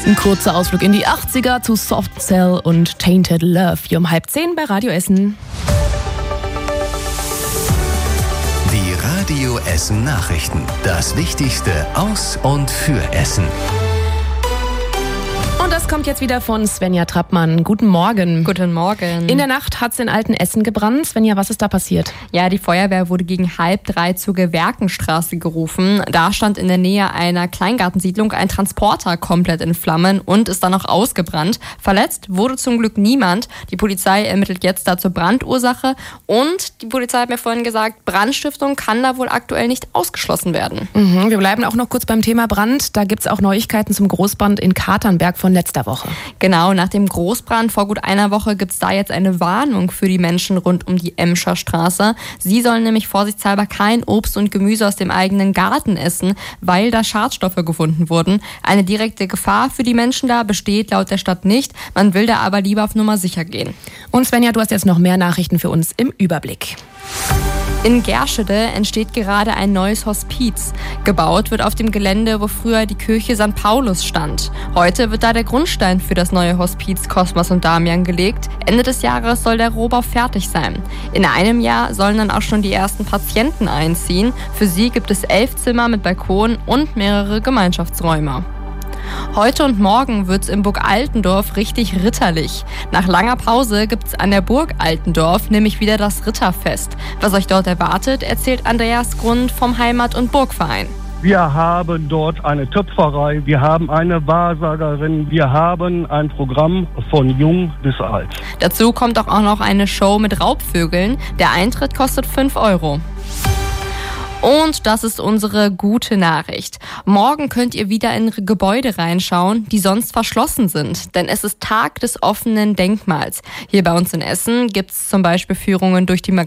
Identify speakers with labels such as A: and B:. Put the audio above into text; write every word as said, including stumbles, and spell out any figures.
A: Ein kurzer Ausflug in die achtziger zu Soft Cell und Tainted Love. Hier um halb zehn bei Radio Essen.
B: Die Radio Essen Nachrichten. Das Wichtigste aus und für Essen.
A: Und das kommt jetzt wieder von Svenja Trappmann. Guten Morgen.
C: Guten Morgen.
A: In der Nacht hat es in Altenessen gebrannt. Svenja, was ist da passiert?
C: Ja, die Feuerwehr wurde gegen halb drei zur Gewerkenstraße gerufen. Da stand in der Nähe einer Kleingartensiedlung ein Transporter komplett in Flammen und ist dann noch ausgebrannt. Verletzt wurde zum Glück niemand. Die Polizei ermittelt jetzt da zur Brandursache. Und die Polizei hat mir vorhin gesagt, Brandstiftung kann da wohl aktuell nicht ausgeschlossen werden.
A: Mhm, wir bleiben auch noch kurz beim Thema Brand. Da gibt es auch Neuigkeiten zum Großbrand in Katernberg von letzter Woche.
C: Genau, nach dem Großbrand vor gut einer Woche gibt es da jetzt eine Warnung für die Menschen rund um die Emscher Straße. Sie sollen nämlich vorsichtshalber kein Obst und Gemüse aus dem eigenen Garten essen, weil da Schadstoffe gefunden wurden. Eine direkte Gefahr für die Menschen da besteht laut der Stadt nicht. Man will da aber lieber auf Nummer sicher gehen.
A: Und Svenja, du hast jetzt noch mehr Nachrichten für uns im Überblick.
C: In Gerschede entsteht gerade ein neues Hospiz. Gebaut wird auf dem Gelände, wo früher die Kirche Sankt Paulus stand. Heute wird da der Grundstein für das neue Hospiz Cosmas und Damian gelegt. Ende des Jahres soll der Rohbau fertig sein. In einem Jahr sollen dann auch schon die ersten Patienten einziehen. Für sie gibt es elf Zimmer mit Balkon und mehrere Gemeinschaftsräume. Heute und morgen wird's in Burg Altendorf richtig ritterlich. Nach langer Pause gibt's an der Burg Altendorf nämlich wieder das Ritterfest. Was euch dort erwartet, erzählt Andreas Grund vom Heimat- und Burgverein.
D: Wir haben dort eine Töpferei, wir haben eine Wahrsagerin, wir haben ein Programm von jung bis alt.
C: Dazu kommt auch noch eine Show mit Raubvögeln. Der Eintritt kostet fünf Euro. Und das ist unsere gute Nachricht. Morgen könnt ihr wieder in Gebäude reinschauen, die sonst verschlossen sind. Denn es ist Tag des offenen Denkmals. Hier bei uns in Essen gibt es zum Beispiel Führungen durch die